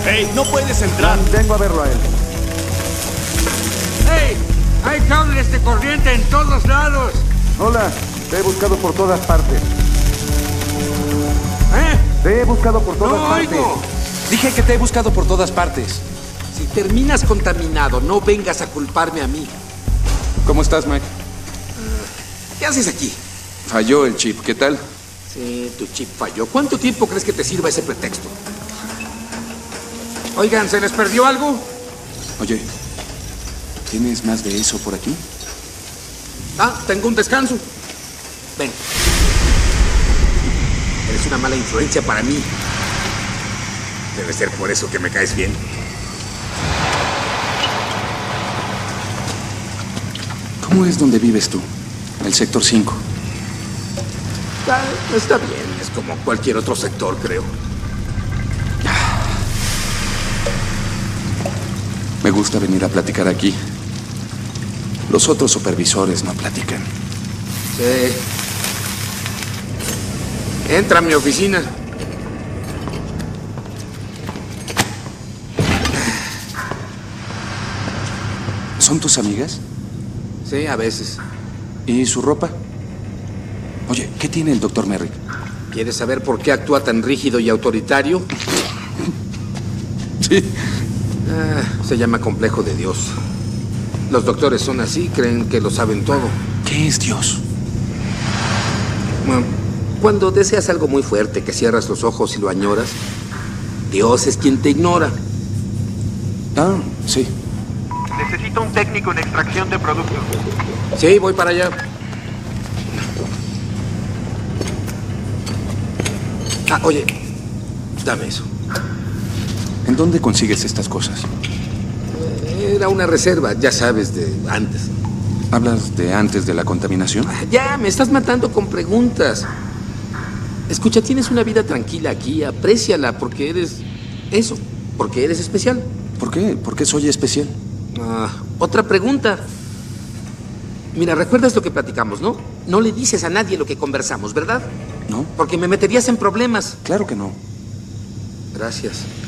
¡Hey! ¡No puedes entrar! Vengo a verlo a él. ¡Hey! Hay cables de corriente en todos lados. Hola, te he buscado por todas partes. ¿Eh? Te he buscado por todas ¡No partes. oigo! Dije que te he buscado por todas partes. Si terminas contaminado, no vengas a culparme a mí. ¿Cómo estás, Mike? ¿Qué haces aquí? Falló el chip, ¿qué tal? Sí, tu chip falló. ¿Cuánto tiempo crees que te sirva ese pretexto? Oigan, ¿se les perdió algo? Oye, ¿tienes más de eso por aquí? Ah, tengo un descanso. Ven. Eres una mala influencia para mí. Debe ser por eso que me caes bien. ¿Cómo es donde vives tú? El sector 5. Está bien, es como cualquier otro sector, creo. Me gusta venir a platicar aquí. Los otros supervisores no platican. Sí. Entra a mi oficina. ¿Son tus amigas? Sí, a veces. ¿Y su ropa? Oye, ¿qué tiene el doctor Merrick? ¿Quieres saber por qué actúa tan rígido y autoritario? Sí. Se llama complejo de Dios. Los doctores son así, creen que lo saben todo. ¿Qué es Dios? Bueno, cuando deseas algo muy fuerte, que cierras los ojos y lo añoras, Dios es quien te ignora. Ah, sí. Necesito un técnico en extracción de productos. Sí, voy para allá. Ah, oye, dame eso. ¿En dónde consigues estas cosas? Era una reserva, ya sabes, de antes. ¿Hablas de antes de la contaminación? Ya, me estás matando con preguntas. Escucha, tienes una vida tranquila aquí, apréciala porque eres eso, porque eres especial. ¿Por qué? ¿Por qué soy especial? Otra pregunta. Mira, ¿recuerdas lo que platicamos, no? No le dices a nadie lo que conversamos, ¿verdad? ¿No? Porque me meterías en problemas. Claro que no. Gracias.